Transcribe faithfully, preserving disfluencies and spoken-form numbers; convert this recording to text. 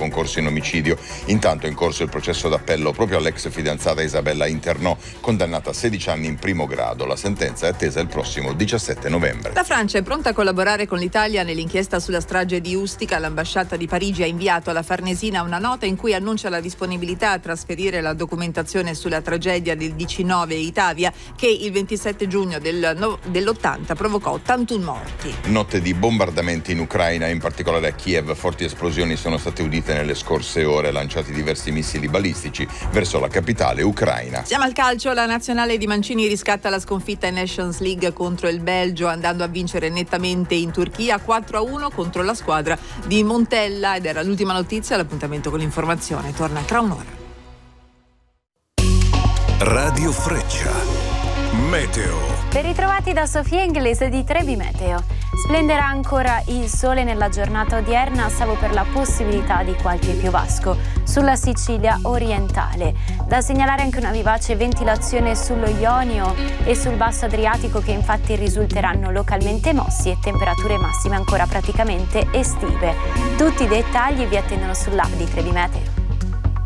concorso in omicidio. Intanto è in corso il processo d'appello proprio all'ex fidanzata Isabella Internò, condannata a sedici anni in primo grado. La sentenza è attesa il prossimo diciassette novembre. La Francia è pronta a collaborare con l'Italia nell'inchiesta sulla strage di Ustica. L'ambasciata di Parigi ha inviato alla Farnesina una nota in cui annuncia la disponibilità a trasferire la documentazione sulla tragedia del diciannove Itavia, che il ventisette giugno del, no, dell'ottanta provocò ottantuno morti. Notte di bombardamenti in Ucraina, in particolare a Kiev. Forti esplosioni sono state udite nelle scorse ore, lanciati diversi missili balistici verso la capitale ucraina. Siamo al calcio. La nazionale di Mancini riscatta la sconfitta in Nations League contro il Belgio, andando a vincere nettamente in Turchia quattro a uno contro la squadra di Montella. Ed era l'ultima notizia. L'appuntamento con l'informazione torna tra un'ora. Radio Freccia Meteo. Ben ritrovati da Sofia Inglese di Trebi Meteo. Splenderà ancora il sole nella giornata odierna, salvo per la possibilità di qualche piovasco sulla Sicilia orientale. Da segnalare anche una vivace ventilazione sullo Ionio e sul basso Adriatico, che infatti risulteranno localmente mossi, e temperature massime ancora praticamente estive. Tutti i dettagli vi attendono sull'app di Trebi Meteo.